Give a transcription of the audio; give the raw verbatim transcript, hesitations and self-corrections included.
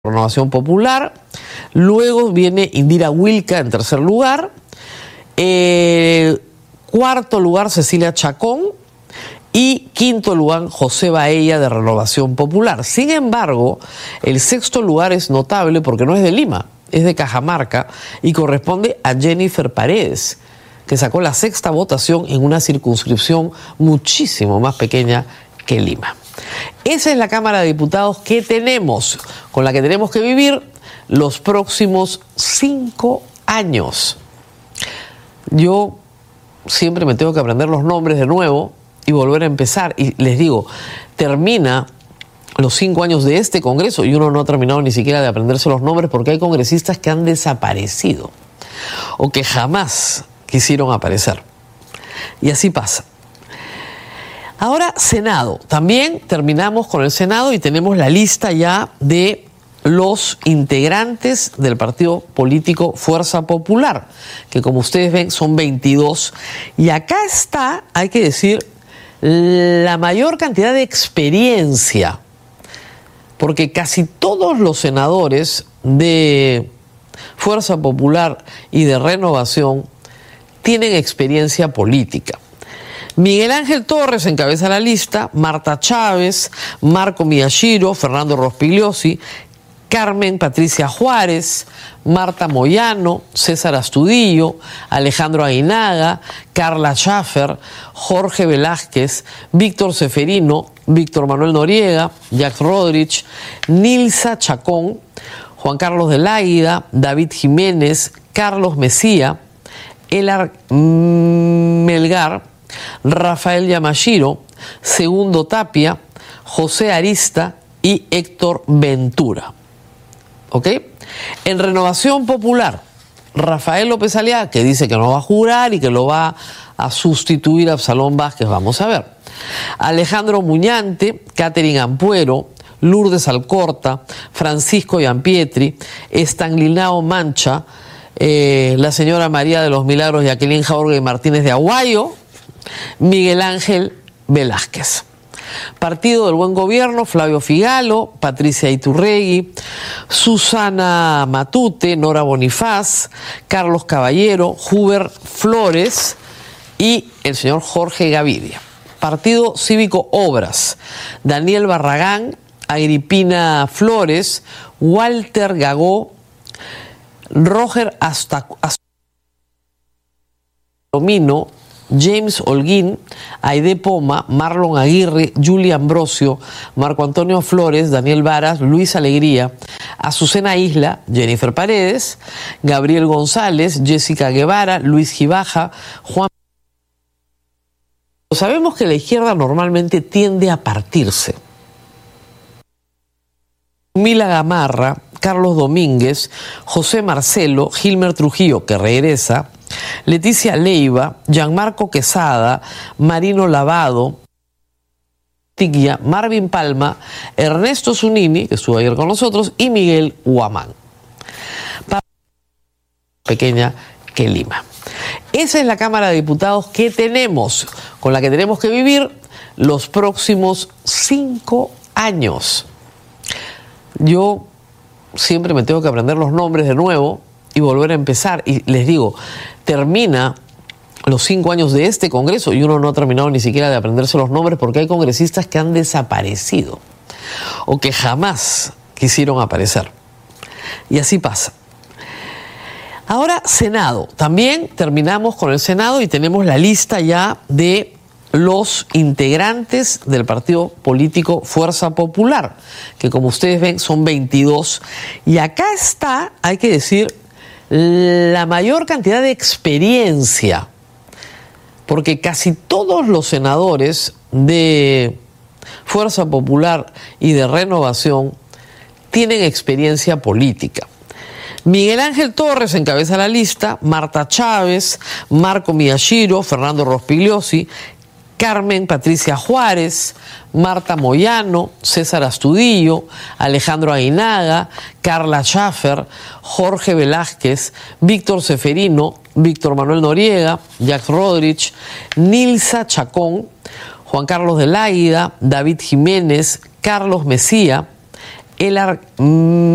Renovación Popular, luego viene Indira Wilca en tercer lugar, eh, cuarto lugar Cecilia Chacón y quinto lugar José Baella de Renovación Popular. Sin embargo, el sexto lugar es notable porque no es de Lima, es de Cajamarca y corresponde a Jennifer Paredes, que sacó la sexta votación en una circunscripción muchísimo más pequeña que Lima. Esa es la Cámara de Diputados que tenemos, con la que tenemos que vivir los próximos cinco años. Yo siempre me tengo que aprender los nombres de nuevo y volver a empezar. Y les digo, termina los cinco años de este Congreso y uno no ha terminado ni siquiera de aprenderse los nombres porque hay congresistas que han desaparecido o que jamás quisieron aparecer. Y así pasa. Ahora, Senado. También terminamos con el Senado y tenemos la lista ya de los integrantes del partido político Fuerza Popular, que como ustedes ven son veintidós. Y acá está, hay que decir, la mayor cantidad de experiencia, porque casi todos los senadores de Fuerza Popular y de Renovación tienen experiencia política. Miguel Ángel Torres encabeza la lista, Marta Chávez, Marco Miyashiro, Fernando Rospigliosi, Carmen Patricia Juárez, Marta Moyano, César Astudillo, Alejandro Aguinaga, Carla Schaffer, Jorge Velázquez, Víctor Seferino, Víctor Manuel Noriega, Jack Rodríguez, Nilsa Chacón, Juan Carlos del Águida, David Jiménez, Carlos Mesía, Elar Melgar, Rafael Yamashiro, Segundo Tapia, José Arista y Héctor Ventura. ¿Ok? En Renovación Popular, Rafael López Aliaga, que dice que no va a jurar y que lo va a sustituir a Absalón Vázquez, vamos a ver. Alejandro Muñante, Catherine Ampuero, Lourdes Alcorta, Francisco Giampietri, Estanlinao Mancha, eh, la señora María de los Milagros, Jacqueline Jaurge Martínez de Aguayo, Miguel Ángel Velázquez. Partido del Buen Gobierno, Flavio Figalo, Patricia Iturregui, Susana Matute, Nora Bonifaz, Carlos Caballero, Huber Flores y el señor Jorge Gavidia. Partido Cívico Obras, Daniel Barragán, Agripina Flores, Walter Gagó, Roger Astamino, James Holguín, Aide Poma, Marlon Aguirre, Julia Ambrosio, Marco Antonio Flores, Daniel Varas, Luis Alegría, Azucena Isla, Jennifer Paredes, Gabriel González, Jessica Guevara, Luis Gibaja, Juan. Sabemos que la izquierda normalmente tiende a partirse. Mila Gamarra, Carlos Domínguez, José Marcelo, Gilmer Trujillo, que regresa, Leticia Leiva, Gianmarco Quesada, Marino Lavado, Tiquia, Marvin Palma, Ernesto Zunini, que estuvo ayer con nosotros, y Miguel Huamán. Pequeña que Lima. Esa es la Cámara de Diputados que tenemos, con la que tenemos que vivir los próximos cinco años. Yo siempre me tengo que aprender los nombres de nuevo y volver a empezar. Y les digo, termina los cinco años de este Congreso y uno no ha terminado ni siquiera de aprenderse los nombres porque hay congresistas que han desaparecido o que jamás quisieron aparecer. Y así pasa. Ahora, Senado. También terminamos con el Senado y tenemos la lista ya de los integrantes del partido político Fuerza Popular, que como ustedes ven son veintidós. Y acá está, hay que decir, la mayor cantidad de experiencia, porque casi todos los senadores de Fuerza Popular y de Renovación tienen experiencia política. Miguel Ángel Torres encabeza la lista, Marta Chávez, Marco Miyashiro, Fernando Rospigliosi, Carmen Patricia Juárez, Marta Moyano, César Astudillo, Alejandro Aguinaga, Carla Schaffer, Jorge Velázquez, Víctor Seferino, Víctor Manuel Noriega, Jack Rodríguez, Nilsa Chacón, Juan Carlos del Águida, David Jiménez, Carlos Mesía, Elar